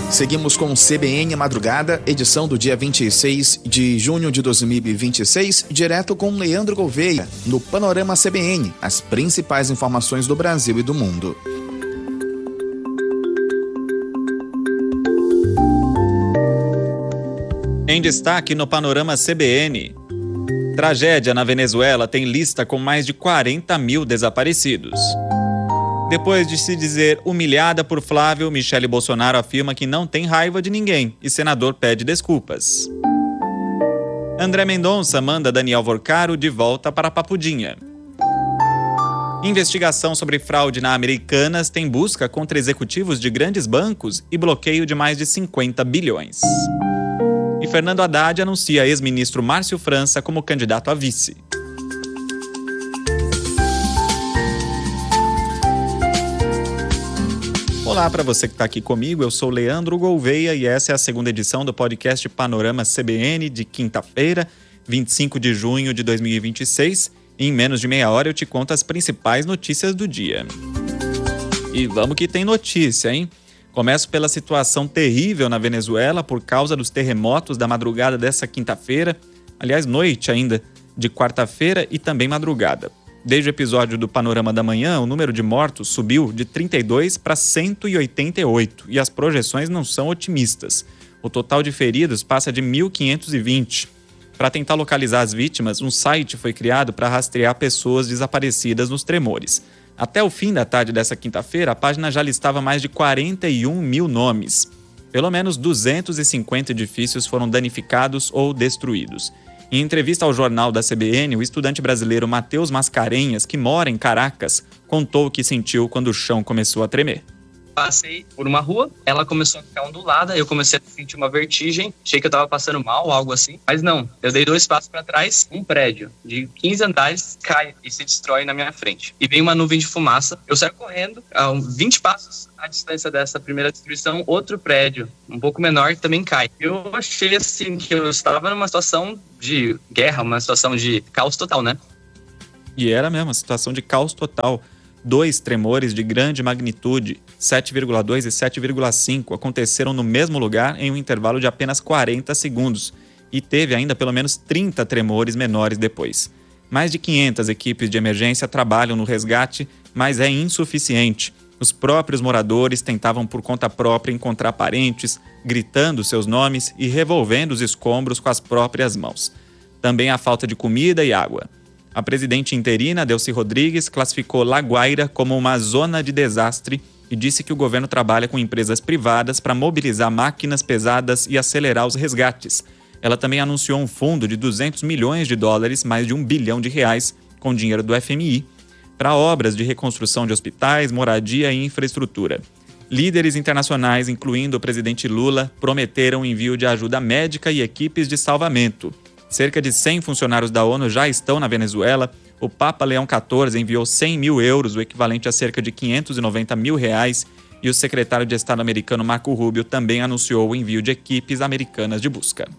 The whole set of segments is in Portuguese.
Seguimos com CBN Madrugada, edição do dia 26 de junho de 2026, direto com Leandro Gouveia, no Panorama CBN, as principais informações do Brasil e do mundo. Em destaque no Panorama CBN. Tragédia na Venezuela tem lista com mais de 40 mil desaparecidos. Depois de se dizer humilhada por Flávio, Michele Bolsonaro afirma que não tem raiva de ninguém e senador pede desculpas. André Mendonça manda Daniel Vorcaro de volta para Papudinha. Investigação sobre fraude na Americanas tem busca contra executivos de grandes bancos e bloqueio de mais de 50 bilhões. E Fernando Haddad anuncia ex-ministro Márcio França como candidato a vice. Olá para você que está aqui comigo, eu sou Leandro Gouveia e essa é a segunda edição do podcast Panorama CBN de quinta-feira, 25 de junho de 2026. E em menos de meia hora eu te conto as principais notícias do dia. E vamos que tem notícia, hein? Começo pela situação terrível na Venezuela por causa dos terremotos da madrugada dessa quinta-feira, aliás, noite ainda, de quarta-feira e também madrugada. Desde o episódio do Panorama da Manhã, o número de mortos subiu de 32 para 188 e as projeções não são otimistas. O total de feridos passa de 1.520. Para tentar localizar as vítimas, um site foi criado para rastrear pessoas desaparecidas nos tremores. Até o fim da tarde dessa quinta-feira, a página já listava mais de 41 mil nomes. Pelo menos 250 edifícios foram danificados ou destruídos. Em entrevista ao jornal da CBN, o estudante brasileiro Matheus Mascarenhas, que mora em Caracas, contou o que sentiu quando o chão começou a tremer. Passei por uma rua, ela começou a ficar ondulada, eu comecei a sentir uma vertigem, achei que eu tava passando mal, algo assim, mas não, eu dei 2 passos para trás, um prédio de 15 andares cai e se destrói na minha frente. E vem uma nuvem de fumaça, eu saio correndo, a 20 passos à distância dessa primeira destruição, outro prédio, um pouco menor, também cai. Eu achei assim que eu estava numa situação de guerra, uma situação de caos total, né? E era mesmo, uma situação de caos total. 2 tremores de grande magnitude, 7,2 e 7,5, aconteceram no mesmo lugar em um intervalo de apenas 40 segundos e teve ainda pelo menos 30 tremores menores depois. Mais de 500 equipes de emergência trabalham no resgate, mas é insuficiente. Os próprios moradores tentavam por conta própria encontrar parentes, gritando seus nomes e revolvendo os escombros com as próprias mãos. Também há falta de comida e água. A presidente interina, Delcy Rodrigues, classificou La Guaira como uma zona de desastre e disse que o governo trabalha com empresas privadas para mobilizar máquinas pesadas e acelerar os resgates. Ela também anunciou um fundo de 200 milhões de dólares, mais de R$1 bilhão, com dinheiro do FMI, para obras de reconstrução de hospitais, moradia e infraestrutura. Líderes internacionais, incluindo o presidente Lula, prometeram o envio de ajuda médica e equipes de salvamento. Cerca de 100 funcionários da ONU já estão na Venezuela. O Papa Leão XIV enviou 100 mil euros, o equivalente a cerca de 590 mil reais, e o secretário de Estado americano Marco Rubio também anunciou o envio de equipes americanas de busca.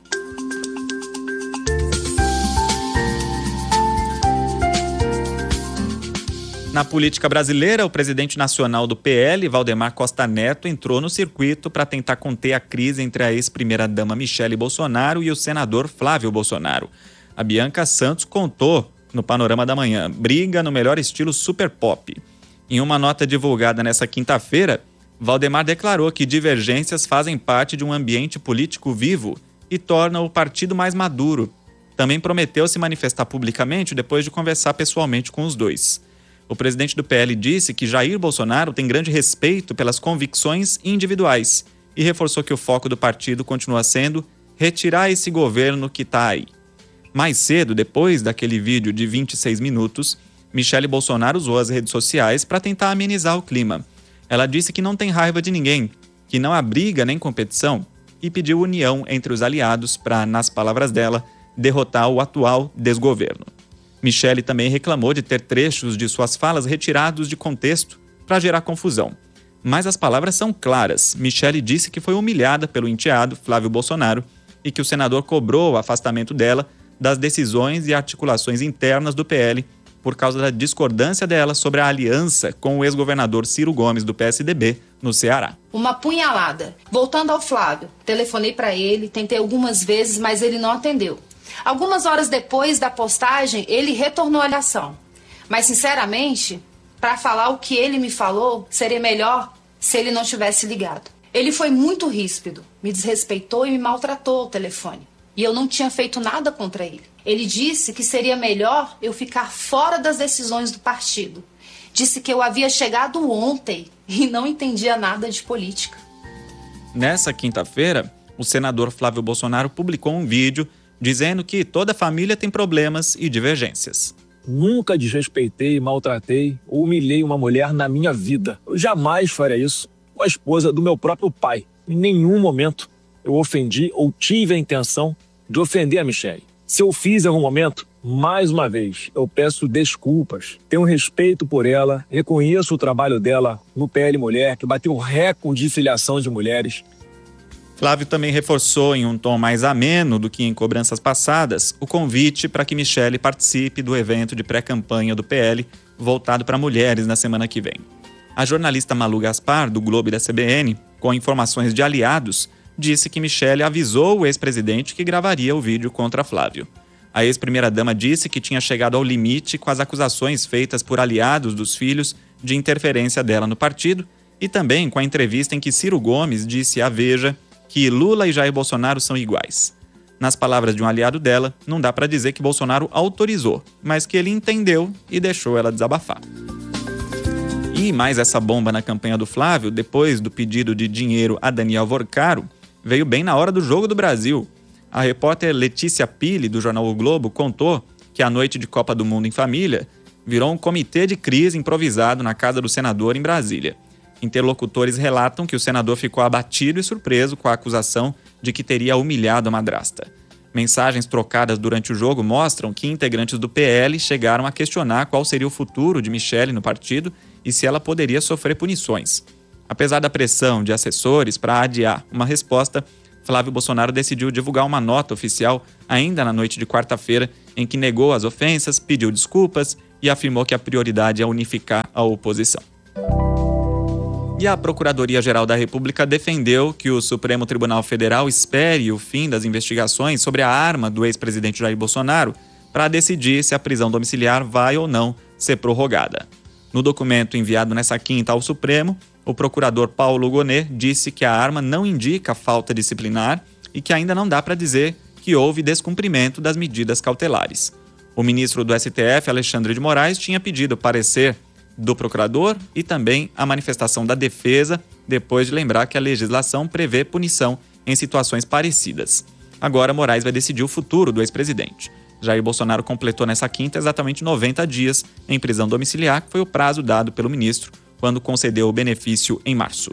Na política brasileira, o presidente nacional do PL, Valdemar Costa Neto, entrou no circuito para tentar conter a crise entre a ex-primeira-dama Michele Bolsonaro e o senador Flávio Bolsonaro. A Bianca Santos contou no Panorama da Manhã, briga no melhor estilo super pop. Em uma nota divulgada nessa quinta-feira, Valdemar declarou que divergências fazem parte de um ambiente político vivo e tornam o partido mais maduro. Também prometeu se manifestar publicamente depois de conversar pessoalmente com os dois. O presidente do PL disse que Jair Bolsonaro tem grande respeito pelas convicções individuais e reforçou que o foco do partido continua sendo retirar esse governo que está aí. Mais cedo, depois daquele vídeo de 26 minutos, Michele Bolsonaro usou as redes sociais para tentar amenizar o clima. Ela disse que não tem raiva de ninguém, que não há briga nem competição e pediu união entre os aliados para, nas palavras dela, derrotar o atual desgoverno. Michele também reclamou de ter trechos de suas falas retirados de contexto para gerar confusão. Mas as palavras são claras. Michele disse que foi humilhada pelo enteado, Flávio Bolsonaro, e que o senador cobrou o afastamento dela das decisões e articulações internas do PL por causa da discordância dela sobre a aliança com o ex-governador Ciro Gomes, do PSDB, no Ceará. Uma punhalada. Voltando ao Flávio, telefonei para ele, tentei algumas vezes, mas ele não atendeu. Algumas horas depois da postagem, ele retornou à ligação. Mas, sinceramente, para falar o que ele me falou, seria melhor se ele não tivesse ligado. Ele foi muito ríspido, me desrespeitou e me maltratou ao telefone. E eu não tinha feito nada contra ele. Ele disse que seria melhor eu ficar fora das decisões do partido. Disse que eu havia chegado ontem e não entendia nada de política. Nessa quinta-feira, o senador Flávio Bolsonaro publicou um vídeo dizendo que toda família tem problemas e divergências. Nunca desrespeitei, maltratei ou humilhei uma mulher na minha vida. Eu jamais faria isso com a esposa do meu próprio pai. Em nenhum momento eu ofendi ou tive a intenção de ofender a Michele. Se eu fiz em algum momento, mais uma vez, eu peço desculpas. Tenho respeito por ela, reconheço o trabalho dela no PL Mulher, que bateu recorde de filiação de mulheres. Flávio também reforçou, em um tom mais ameno do que em cobranças passadas, o convite para que Michele participe do evento de pré-campanha do PL voltado para mulheres na semana que vem. A jornalista Malu Gaspar, do Globo e da CBN, com informações de aliados, disse que Michele avisou o ex-presidente que gravaria o vídeo contra Flávio. A ex-primeira-dama disse que tinha chegado ao limite com as acusações feitas por aliados dos filhos de interferência dela no partido e também com a entrevista em que Ciro Gomes disse à Veja que Lula e Jair Bolsonaro são iguais. Nas palavras de um aliado dela, não dá para dizer que Bolsonaro autorizou, mas que ele entendeu e deixou ela desabafar. E mais essa bomba na campanha do Flávio, depois do pedido de dinheiro a Daniel Vorcaro, veio bem na hora do Jogo do Brasil. A repórter Letícia Pili, do jornal O Globo, contou que a noite de Copa do Mundo em família virou um comitê de crise improvisado na casa do senador em Brasília. Interlocutores relatam que o senador ficou abatido e surpreso com a acusação de que teria humilhado a madrasta. Mensagens trocadas durante o jogo mostram que integrantes do PL chegaram a questionar qual seria o futuro de Michele no partido e se ela poderia sofrer punições. Apesar da pressão de assessores para adiar uma resposta, Flávio Bolsonaro decidiu divulgar uma nota oficial ainda na noite de quarta-feira, em que negou as ofensas, pediu desculpas e afirmou que a prioridade é unificar a oposição. E a Procuradoria-Geral da República defendeu que o Supremo Tribunal Federal espere o fim das investigações sobre a arma do ex-presidente Jair Bolsonaro para decidir se a prisão domiciliar vai ou não ser prorrogada. No documento enviado nessa quinta ao Supremo, o procurador Paulo Gonet disse que a arma não indica falta disciplinar e que ainda não dá para dizer que houve descumprimento das medidas cautelares. O ministro do STF, Alexandre de Moraes, tinha pedido parecer do procurador e também a manifestação da defesa, depois de lembrar que a legislação prevê punição em situações parecidas. Agora, Moraes vai decidir o futuro do ex-presidente. Jair Bolsonaro completou nessa quinta exatamente 90 dias em prisão domiciliar, que foi o prazo dado pelo ministro quando concedeu o benefício em março.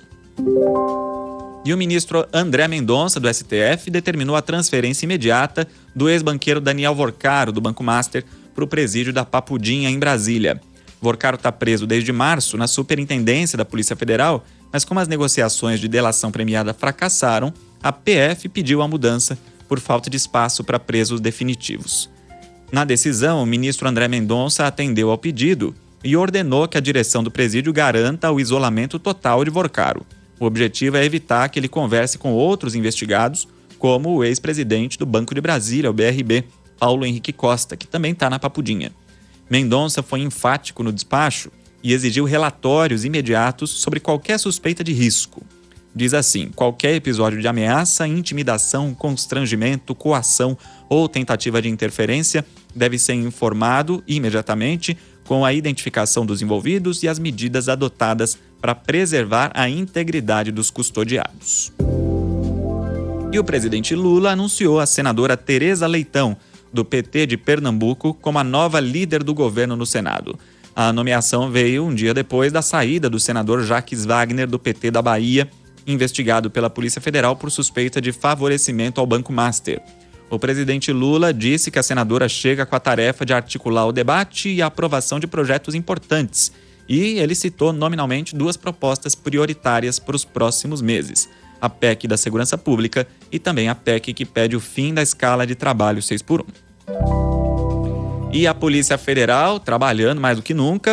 E o ministro André Mendonça, do STF, determinou a transferência imediata do ex-banqueiro Daniel Vorcaro, do Banco Master, para o presídio da Papudinha, em Brasília. Vorcaro está preso desde março na Superintendência da Polícia Federal, mas como as negociações de delação premiada fracassaram, a PF pediu a mudança por falta de espaço para presos definitivos. Na decisão, o ministro André Mendonça atendeu ao pedido e ordenou que a direção do presídio garanta o isolamento total de Vorcaro. O objetivo é evitar que ele converse com outros investigados, como o ex-presidente do Banco de Brasília, o BRB, Paulo Henrique Costa, que também está na Papudinha. Mendonça foi enfático no despacho e exigiu relatórios imediatos sobre qualquer suspeita de risco. Diz assim: qualquer episódio de ameaça, intimidação, constrangimento, coação ou tentativa de interferência deve ser informado imediatamente com a identificação dos envolvidos e as medidas adotadas para preservar a integridade dos custodiados. E o presidente Lula anunciou a senadora Tereza Leitão, do PT de Pernambuco, como a nova líder do governo no Senado. A nomeação veio um dia depois da saída do senador Jacques Wagner, do PT da Bahia, investigado pela Polícia Federal por suspeita de favorecimento ao Banco Master. O presidente Lula disse que a senadora chega com a tarefa de articular o debate e a aprovação de projetos importantes, e ele citou nominalmente duas propostas prioritárias para os próximos meses: a PEC da Segurança Pública e também a PEC que pede o fim da escala de trabalho 6x1. E a Polícia Federal, trabalhando mais do que nunca,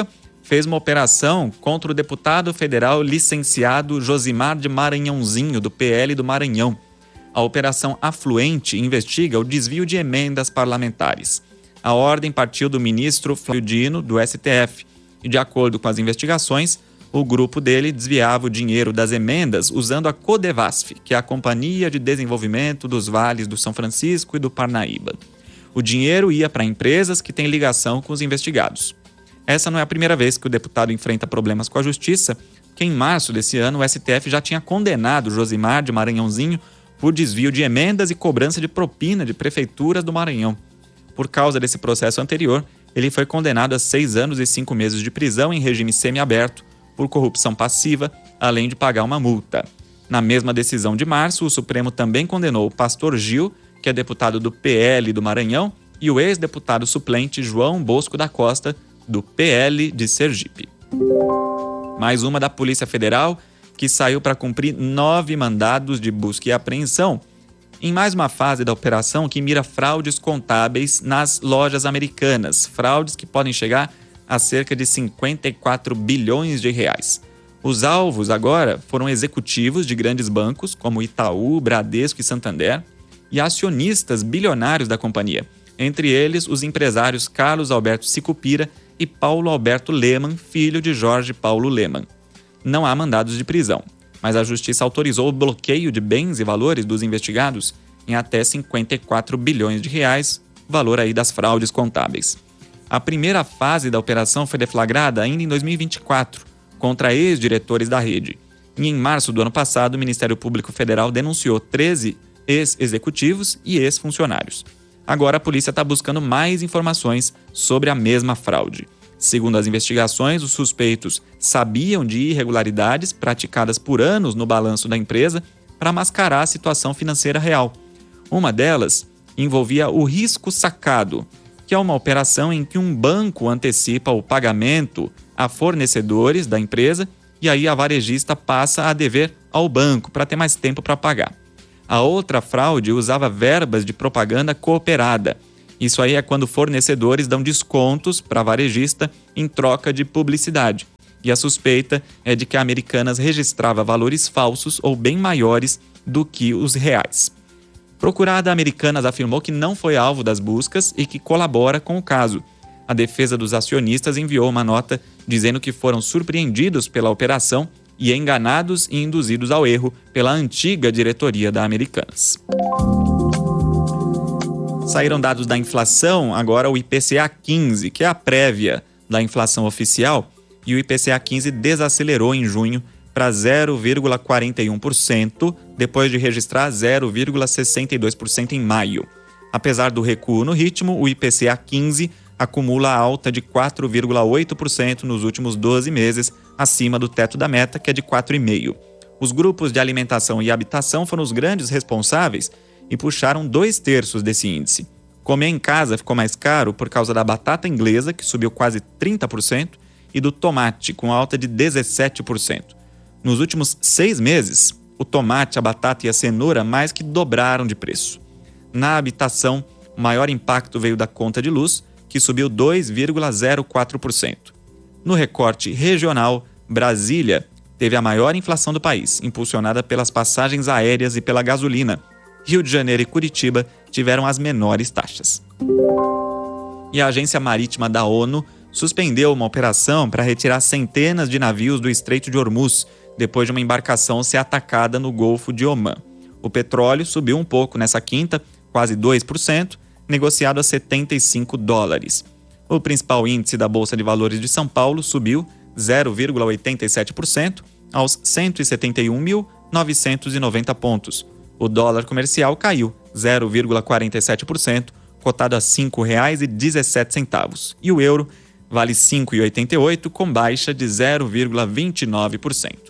fez uma operação contra o deputado federal licenciado Josimar de Maranhãozinho, do PL do Maranhão. A Operação Afluente investiga o desvio de emendas parlamentares. A ordem partiu do ministro Flávio Dino, do STF, e, de acordo com as investigações, o grupo dele desviava o dinheiro das emendas usando a Codevasf, que é a Companhia de Desenvolvimento dos Vales do São Francisco e do Parnaíba. O dinheiro ia para empresas que têm ligação com os investigados. Essa não é a primeira vez que o deputado enfrenta problemas com a justiça, que em março desse ano o STF já tinha condenado Josimar de Maranhãozinho por desvio de emendas e cobrança de propina de prefeituras do Maranhão. Por causa desse processo anterior, ele foi condenado a 6 anos e 5 meses de prisão em regime semiaberto por corrupção passiva, além de pagar uma multa. Na mesma decisão de março, o Supremo também condenou o pastor Gil, que é deputado do PL do Maranhão, e o ex-deputado suplente João Bosco da Costa, do PL de Sergipe. Mais uma da Polícia Federal, que saiu para cumprir 9 mandados de busca e apreensão, em mais uma fase da operação que mira fraudes contábeis nas lojas americanas, fraudes que podem chegar a cerca de 54 bilhões de reais. Os alvos agora foram executivos de grandes bancos, como Itaú, Bradesco e Santander, e acionistas bilionários da companhia, entre eles os empresários Carlos Alberto Sicupira e Paulo Alberto Lemann, filho de Jorge Paulo Lemann. Não há mandados de prisão, mas a Justiça autorizou o bloqueio de bens e valores dos investigados em até 54 bilhões de reais, valor aí das fraudes contábeis. A primeira fase da operação foi deflagrada ainda em 2024, contra ex-diretores da rede. E em março do ano passado, o Ministério Público Federal denunciou 13 ex-executivos e ex-funcionários. Agora a polícia está buscando mais informações sobre a mesma fraude. Segundo as investigações, os suspeitos sabiam de irregularidades praticadas por anos no balanço da empresa para mascarar a situação financeira real. Uma delas envolvia o risco sacado, que é uma operação em que um banco antecipa o pagamento a fornecedores da empresa e aí a varejista passa a dever ao banco para ter mais tempo para pagar. A outra fraude usava verbas de propaganda cooperada. Isso aí é quando fornecedores dão descontos para a varejista em troca de publicidade. E a suspeita é de que a Americanas registrava valores falsos ou bem maiores do que os reais. Procurada, a Americanas afirmou que não foi alvo das buscas e que colabora com o caso. A defesa dos acionistas enviou uma nota dizendo que foram surpreendidos pela operação e enganados e induzidos ao erro pela antiga diretoria da Americanas. Saíram dados da inflação, agora o IPCA 15, que é a prévia da inflação oficial, e o IPCA 15 desacelerou em junho para 0,41%, depois de registrar 0,62% em maio. Apesar do recuo no ritmo, o IPCA 15 acumula alta de 4,8% nos últimos 12 meses, acima do teto da meta, que é de 4,5%. Os grupos de alimentação e habitação foram os grandes responsáveis e puxaram 2/3 desse índice. Comer em casa ficou mais caro por causa da batata inglesa, que subiu quase 30%, e do tomate, com alta de 17%. Nos últimos 6 meses, o tomate, a batata e a cenoura mais que dobraram de preço. Na habitação, o maior impacto veio da conta de luz, que subiu 2,04%. No recorte regional, Brasília teve a maior inflação do país, impulsionada pelas passagens aéreas e pela gasolina. Rio de Janeiro e Curitiba tiveram as menores taxas. E a Agência Marítima da ONU suspendeu uma operação para retirar centenas de navios do Estreito de Hormuz, depois de uma embarcação ser atacada no Golfo de Omã. O petróleo subiu um pouco nessa quinta, quase 2%, negociado a $75. O principal índice da Bolsa de Valores de São Paulo subiu 0,87% aos 171.990 pontos. O dólar comercial caiu 0,47%, cotado a R$ 5,17. E o euro vale R$ 5,88, com baixa de 0,29%.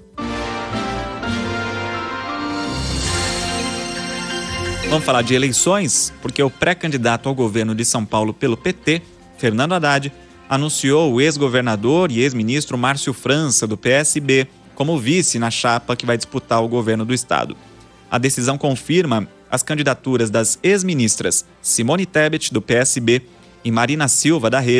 Vamos falar de eleições, porque o pré-candidato ao governo de São Paulo pelo PT, Fernando Haddad, anunciou o ex-governador e ex-ministro Márcio França, do PSB, como vice na chapa que vai disputar o governo do estado. A decisão confirma as candidaturas das ex-ministras Simone Tebet, do PSB, e Marina Silva, da Rede,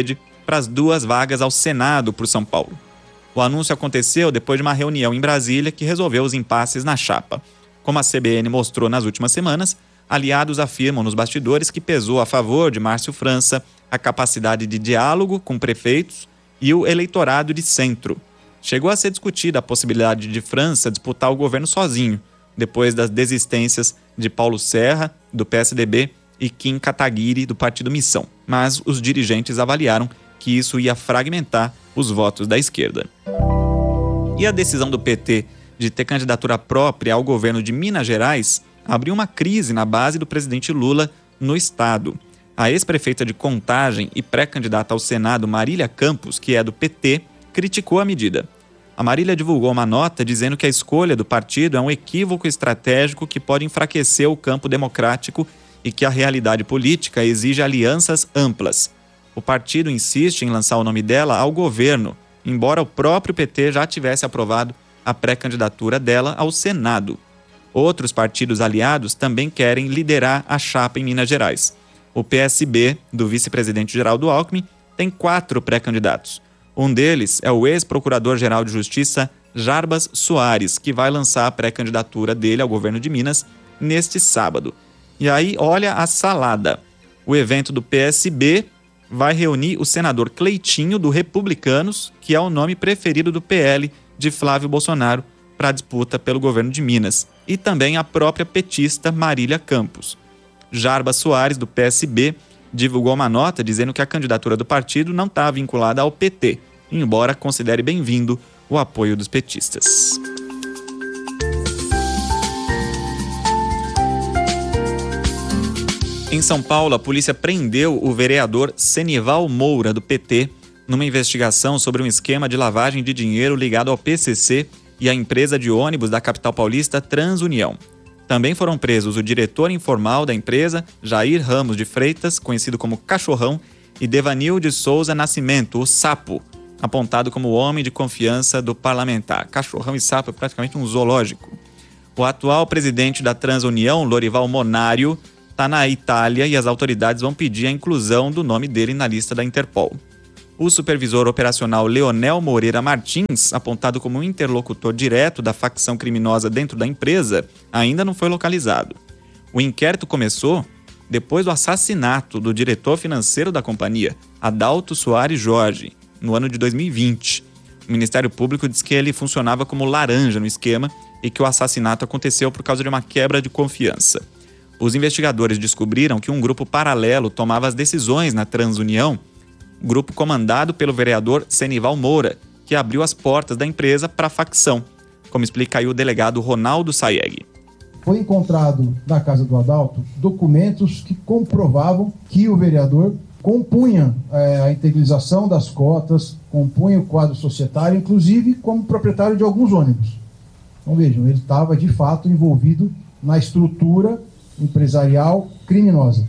para as 2 vagas ao Senado por São Paulo. O anúncio aconteceu depois de uma reunião em Brasília que resolveu os impasses na chapa. Como a CBN mostrou nas últimas semanas, aliados afirmam nos bastidores que pesou a favor de Márcio França a capacidade de diálogo com prefeitos e o eleitorado de centro. Chegou a ser discutida a possibilidade de França disputar o governo sozinho, depois das desistências de Paulo Serra, do PSDB, e Kim Kataguiri, do Partido Missão. Mas os dirigentes avaliaram que isso ia fragmentar os votos da esquerda. E a decisão do PT de ter candidatura própria ao governo de Minas Gerais abriu uma crise na base do presidente Lula no estado. A ex-prefeita de Contagem e pré-candidata ao Senado, Marília Campos, que é do PT, criticou a medida. A Marília divulgou uma nota dizendo que a escolha do partido é um equívoco estratégico que pode enfraquecer o campo democrático e que a realidade política exige alianças amplas. O partido insiste em lançar o nome dela ao governo, embora o próprio PT já tivesse aprovado a pré-candidatura dela ao Senado. Outros partidos aliados também querem liderar a chapa em Minas Gerais. O PSB, do vice-presidente Geraldo Alckmin, tem 4 pré-candidatos. Um deles é o ex-procurador-geral de Justiça, Jarbas Soares, que vai lançar a pré-candidatura dele ao governo de Minas neste sábado. E aí, olha a salada. O evento do PSB vai reunir o senador Cleitinho, do Republicanos, que é o nome preferido do PL de Flávio Bolsonaro para a disputa pelo governo de Minas, e também a própria petista Marília Campos. Jarbas Soares, do PSB, divulgou uma nota dizendo que a candidatura do partido não está vinculada ao PT, embora considere bem-vindo o apoio dos petistas. Em São Paulo, a polícia prendeu o vereador Senival Moura, do PT, numa investigação sobre um esquema de lavagem de dinheiro ligado ao PCC e à empresa de ônibus da capital paulista TransUnião. Também foram presos o diretor informal da empresa, Jair Ramos de Freitas, conhecido como Cachorrão, e Devanil de Souza Nascimento, o Sapo, apontado como o homem de confiança do parlamentar. Cachorrão e Sapo é praticamente um zoológico. O atual presidente da TransUnião, Lorival Monário, está na Itália e as autoridades vão pedir a inclusão do nome dele na lista da Interpol. O supervisor operacional Leonel Moreira Martins, apontado como um interlocutor direto da facção criminosa dentro da empresa, ainda não foi localizado. O inquérito começou depois do assassinato do diretor financeiro da companhia, Adalto Soares Jorge, no ano de 2020. O Ministério Público diz que ele funcionava como laranja no esquema e que o assassinato aconteceu por causa de uma quebra de confiança. Os investigadores descobriram que um grupo paralelo tomava as decisões na TransUnião, grupo comandado pelo vereador Senival Moura, que abriu as portas da empresa para a facção, como explica aí o delegado Ronaldo Sayeg. Foi encontrado na casa do Adalto documentos que comprovavam que o vereador compunha a integralização das cotas, compunha o quadro societário, inclusive como proprietário de alguns ônibus. Então vejam, ele estava de fato envolvido na estrutura empresarial criminosa.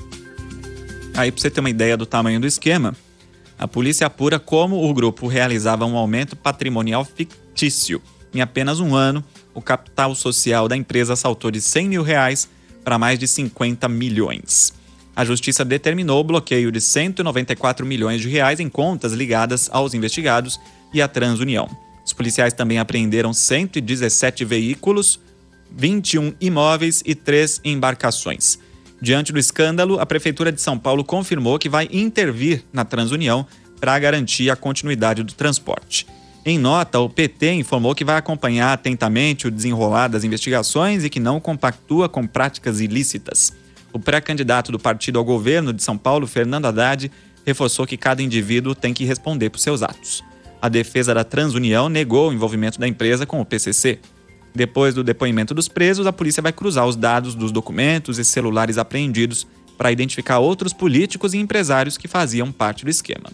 Aí, para você ter uma ideia do tamanho do esquema, a polícia apura como o grupo realizava um aumento patrimonial fictício. Em apenas um ano, o capital social da empresa saltou de R$100 mil para mais de 50 milhões. A justiça determinou o bloqueio de R$194 milhões em contas ligadas aos investigados e à TransUnião. Os policiais também apreenderam 117 veículos, 21 imóveis e 3 embarcações. Diante do escândalo, a Prefeitura de São Paulo confirmou que vai intervir na TransUnião para garantir a continuidade do transporte. Em nota, o PT informou que vai acompanhar atentamente o desenrolar das investigações e que não compactua com práticas ilícitas. O pré-candidato do partido ao governo de São Paulo, Fernando Haddad, reforçou que cada indivíduo tem que responder por seus atos. A defesa da TransUnião negou o envolvimento da empresa com o PCC. Depois do depoimento dos presos, a polícia vai cruzar os dados dos documentos e celulares apreendidos para identificar outros políticos e empresários que faziam parte do esquema.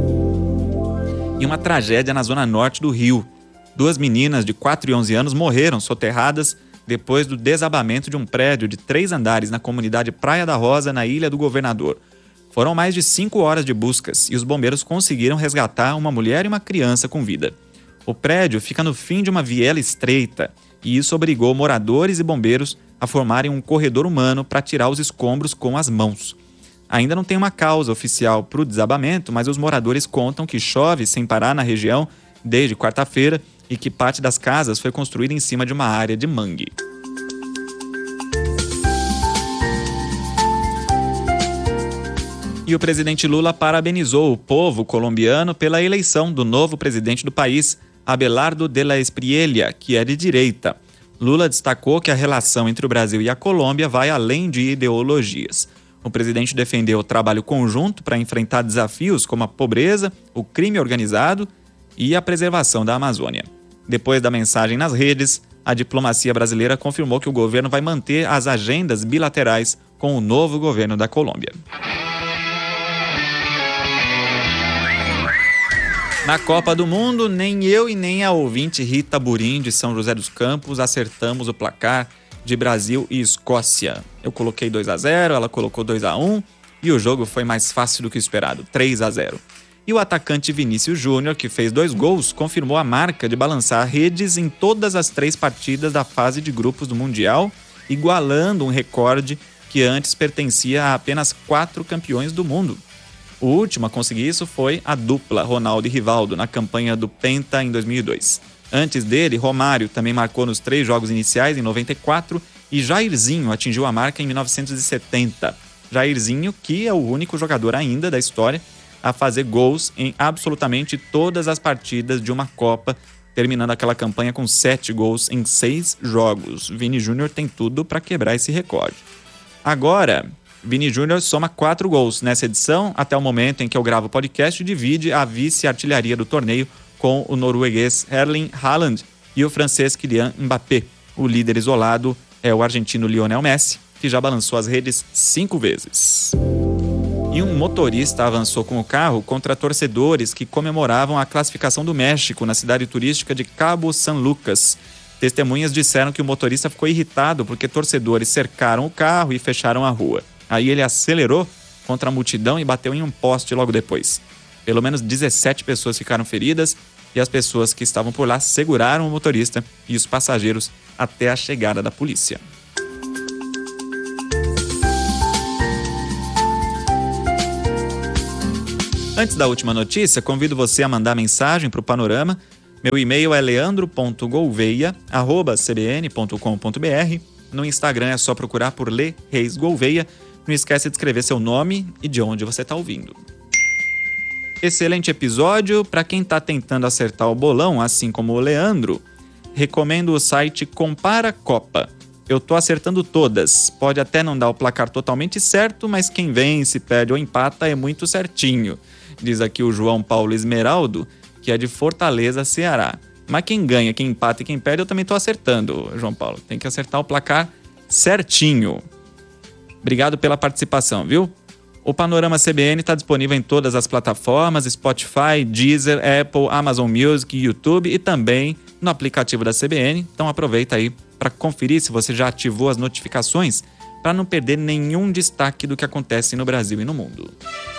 E uma tragédia na zona norte do Rio. 2 meninas de 4 e 11 anos morreram soterradas depois do desabamento de um prédio de 3 andares na comunidade Praia da Rosa, na Ilha do Governador. Foram mais de 5 horas de buscas e os bombeiros conseguiram resgatar uma mulher e uma criança com vida. O prédio fica no fim de uma viela estreita e isso obrigou moradores e bombeiros a formarem um corredor humano para tirar os escombros com as mãos. Ainda não tem uma causa oficial para o desabamento, mas os moradores contam que chove sem parar na região desde quarta-feira e que parte das casas foi construída em cima de uma área de mangue. E o presidente Lula parabenizou o povo colombiano pela eleição do novo presidente do país, Abelardo de la Espriella, que é de direita. Lula destacou que a relação entre o Brasil e a Colômbia vai além de ideologias. O presidente defendeu o trabalho conjunto para enfrentar desafios como a pobreza, o crime organizado e a preservação da Amazônia. Depois da mensagem nas redes, a diplomacia brasileira confirmou que o governo vai manter as agendas bilaterais com o novo governo da Colômbia. Na Copa do Mundo, nem eu e nem a ouvinte Rita Burim, de São José dos Campos, acertamos o placar de Brasil e Escócia. Eu coloquei 2-0, ela colocou 2-1 e o jogo foi mais fácil do que esperado, 3-0. E o atacante Vinícius Júnior, que fez 2 gols, confirmou a marca de balançar redes em todas as 3 partidas da fase de grupos do Mundial, igualando um recorde que antes pertencia a apenas 4 campeões do mundo. O último a conseguir isso foi a dupla Ronaldo e Rivaldo, na campanha do Penta em 2002. Antes dele, Romário também marcou nos 3 jogos iniciais em 94 e Jairzinho atingiu a marca em 1970. Jairzinho, que é o único jogador ainda da história a fazer gols em absolutamente todas as partidas de uma Copa, terminando aquela campanha com 7 gols em 6 jogos. Vini Júnior tem tudo para quebrar esse recorde. Agora, Vini Júnior soma 4 gols nessa edição, até o momento em que eu gravo o podcast, divide a vice-artilharia do torneio com o norueguês Erling Haaland e o francês Kylian Mbappé. O líder isolado é o argentino Lionel Messi, que já balançou as redes 5 vezes. E um motorista avançou com o carro contra torcedores que comemoravam a classificação do México na cidade turística de Cabo San Lucas. Testemunhas disseram que o motorista ficou irritado porque torcedores cercaram o carro e fecharam a rua. Aí ele acelerou contra a multidão e bateu em um poste logo depois. Pelo menos 17 pessoas ficaram feridas e as pessoas que estavam por lá seguraram o motorista e os passageiros até a chegada da polícia. Antes da última notícia, convido você a mandar mensagem para o Panorama. Meu e-mail é leandro.gouveia@cbn.com.br. No Instagram é só procurar por Lê Reis Gouveia. Não esquece de escrever seu nome e de onde você está ouvindo. Excelente episódio. Para quem está tentando acertar o bolão, assim como o Leandro, recomendo o site Compara Copa. Eu tô acertando todas. Pode até não dar o placar totalmente certo, mas quem vence, perde ou empata é muito certinho. Diz aqui o João Paulo Esmeraldo, que é de Fortaleza, Ceará. Mas quem ganha, quem empata e quem perde, eu também tô acertando, João Paulo. Tem que acertar o placar certinho. Obrigado pela participação, viu? O Panorama CBN está disponível em todas as plataformas, Spotify, Deezer, Apple, Amazon Music, YouTube e também no aplicativo da CBN. Então aproveita aí para conferir se você já ativou as notificações para não perder nenhum destaque do que acontece no Brasil e no mundo.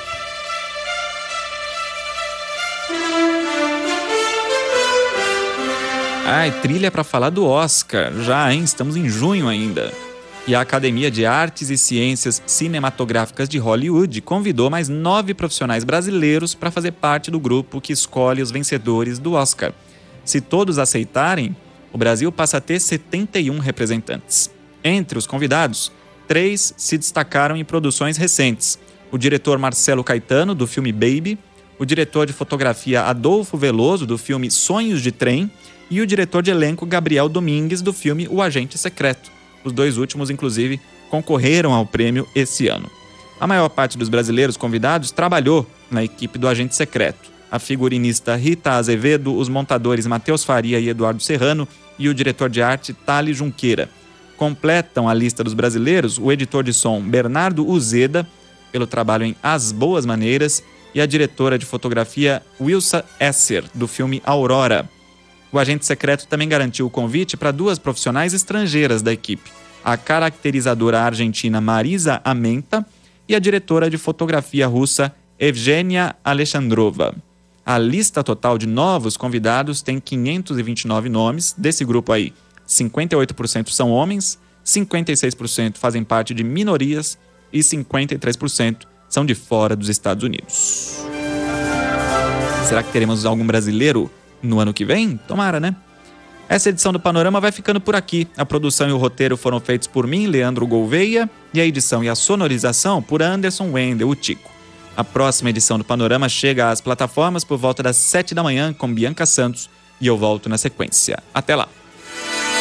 Trilha para falar do Oscar. Já, hein? Estamos em junho ainda. E a Academia de Artes e Ciências Cinematográficas de Hollywood convidou mais 9 profissionais brasileiros para fazer parte do grupo que escolhe os vencedores do Oscar. Se todos aceitarem, o Brasil passa a ter 71 representantes. Entre os convidados, 3 se destacaram em produções recentes. O diretor Marcelo Caetano, do filme Baby, o diretor de fotografia Adolfo Veloso, do filme Sonhos de Trem, e o diretor de elenco Gabriel Domingues, do filme O Agente Secreto. Os 2 últimos, inclusive, concorreram ao prêmio esse ano. A maior parte dos brasileiros convidados trabalhou na equipe do Agente Secreto. A figurinista Rita Azevedo, os montadores Matheus Faria e Eduardo Serrano e o diretor de arte Thales Junqueira. Completam a lista dos brasileiros o editor de som Bernardo Uzeda, pelo trabalho em As Boas Maneiras, e a diretora de fotografia Wilsa Esser, do filme Aurora. O Agente Secreto também garantiu o convite para 2 profissionais estrangeiras da equipe, a caracterizadora argentina Marisa Amenta e a diretora de fotografia russa Evgenia Alexandrova. A lista total de novos convidados tem 529 nomes. Desse grupo aí, 58% são homens, 56% fazem parte de minorias e 53% são de fora dos Estados Unidos. Será que teremos algum brasileiro no ano que vem? Tomara, né? Essa edição do Panorama vai ficando por aqui. A produção e o roteiro foram feitos por mim, Leandro Gouveia, e a edição e a sonorização por Anderson Wendel, o Tico. A próxima edição do Panorama chega às plataformas por volta das 7 da manhã com Bianca Santos e eu volto na sequência. Até lá!